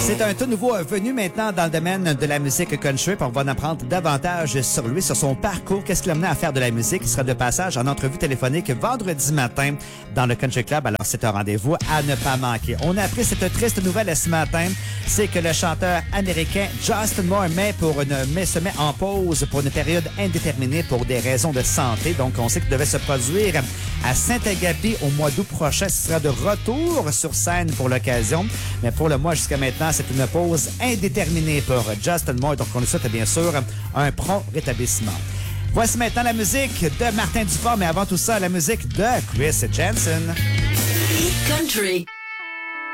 C'est un tout nouveau venu maintenant dans le domaine de la musique country. On va en apprendre davantage sur lui, sur son parcours. Qu'est-ce qui l'a amené à faire de la musique? Il sera de passage en entrevue téléphonique vendredi matin dans le Country Club. Alors, c'est un rendez-vous à ne pas manquer. On a appris cette triste nouvelle ce matin. C'est que le chanteur américain Justin Moore se met en pause pour une période indéterminée pour des raisons de santé. Donc, on sait qu'il devait se produire à Saint-Agapi au mois d'août prochain. Ce sera de retour sur scène pour l'occasion. Mais pour le mois jusqu'à maintenant, c'est une pause indéterminée pour Justin Moore. Donc, on lui souhaite bien sûr un prompt rétablissement. Voici maintenant la musique de Martin Dufort, mais avant tout ça, la musique de Chris Janson. Country.